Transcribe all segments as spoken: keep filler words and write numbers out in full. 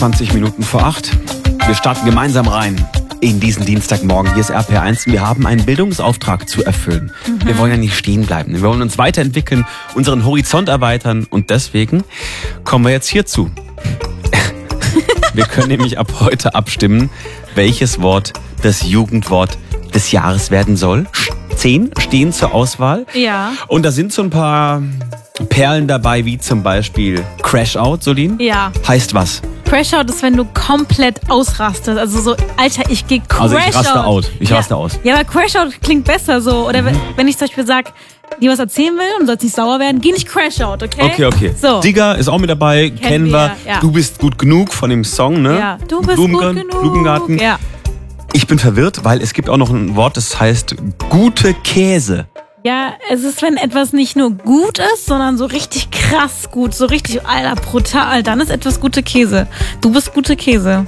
fünfundzwanzig Minuten vor acht. Wir starten gemeinsam rein in diesen Dienstagmorgen. Hier ist R P R eins und wir haben einen Bildungsauftrag zu erfüllen. Mhm. Wir wollen ja nicht stehen bleiben. Wir wollen uns weiterentwickeln, unseren Horizont erweitern und deswegen kommen wir jetzt hierzu. Wir können nämlich ab heute abstimmen, welches Wort das Jugendwort des Jahres werden soll. Zehn stehen zur Auswahl. Ja. Und da sind so ein paar Perlen dabei, wie zum Beispiel Crash-Out, Solin. Ja. Heißt was? Crash-Out ist, wenn du komplett ausrastest. Also so, Alter, ich gehe Crash-Out. Also ich raste out. Ich ja. raste aus. Ja, aber Crash-Out klingt besser so. Oder mhm. wenn ich zum Beispiel sage, dir was erzählen will und sollst nicht sauer werden, geh nicht Crash-Out, okay? Okay, okay. So. Digger ist auch mit dabei, kennen, kennen wir. wir. Ja. Du bist gut genug von dem Song, ne? Ja, du bist Blumengarten, gut genug. Blumengarten. Ja. Ich bin verwirrt, weil es gibt auch noch ein Wort, das heißt gute Käse. Ja, es ist, wenn etwas nicht nur gut ist, sondern so richtig krass gut, so richtig, alter, brutal, dann ist etwas gute Käse. Du bist gute Käse.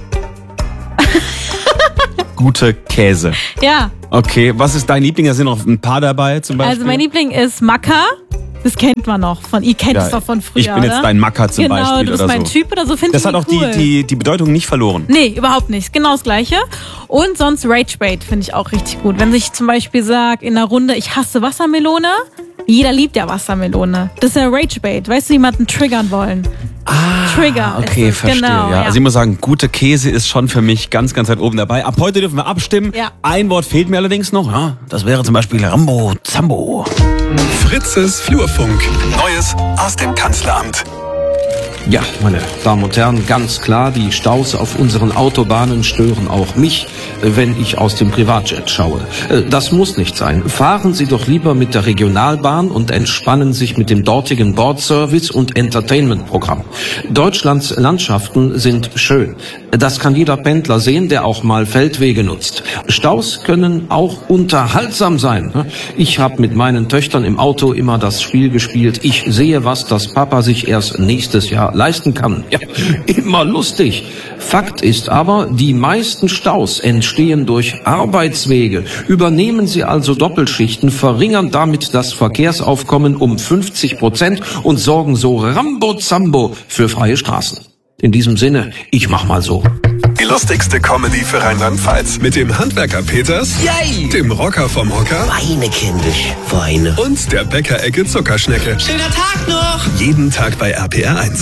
Gute Käse. Ja. Okay, was ist dein Liebling? Da sind noch ein paar dabei zum Beispiel. Also mein Liebling ist Macker. Das kennt man noch. Von, ihr kennt es Ja, doch von früher, ich bin jetzt oder? dein Macker zum genau, Beispiel du bist oder mein so. Typ oder so, finde ich Das hat auch cool. die, die, die Bedeutung nicht verloren. Nee, überhaupt nicht. Genau das Gleiche. Und sonst Rage Bait finde ich auch richtig gut. Wenn ich zum Beispiel sage in einer Runde, ich hasse Wassermelone, jeder liebt ja Wassermelone. Das ist ja Rage Bait. Weißt du, jemanden triggern wollen. Ah, Trigger. okay, ist es. verstehe. Genau, ja. ja. Also ich muss sagen, gute Käse ist schon für mich ganz, ganz weit oben dabei. Ab heute dürfen wir abstimmen. Ja. Ein Wort fehlt mir allerdings noch. Ja, das wäre zum Beispiel Rambo Zambo. Fritzes Flurfunk. Neues aus dem Kanzleramt. Ja, meine Damen und Herren, ganz klar, die Staus auf unseren Autobahnen stören auch mich, wenn ich aus dem Privatjet schaue. Das muss nicht sein. Fahren Sie doch lieber mit der Regionalbahn und entspannen sich mit dem dortigen Bordservice und Entertainment-Programm. Deutschlands Landschaften sind schön. Das kann jeder Pendler sehen, der auch mal Feldwege nutzt. Staus können auch unterhaltsam sein. Ich habe mit meinen Töchtern im Auto immer das Spiel gespielt. Ich sehe was, das Papa sich erst nächstes Jahr leisten kann. Ja, immer lustig. Fakt ist aber, die meisten Staus entstehen durch Arbeitswege. Übernehmen Sie also Doppelschichten, verringern damit das Verkehrsaufkommen um fünfzig Prozent und sorgen so Rambo-Zambo für freie Straßen. In diesem Sinne, ich mach mal so. Die lustigste Comedy für Rheinland-Pfalz mit dem Handwerker Peters, Yay! dem Rocker vom Hocker Weine, kindisch, Weine. und der Bäckerecke Zuckerschnecke. Schöner Tag noch! Jeden Tag bei R P R eins.